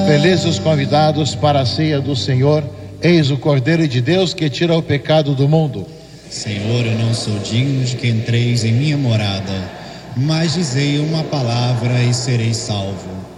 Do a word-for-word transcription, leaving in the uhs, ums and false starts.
Felizes os convidados para a ceia do Senhor. Eis o Cordeiro de Deus que tira o pecado do mundo. Senhor, eu não sou digno de que entreis em minha morada, mas dizei uma palavra e serei salvo.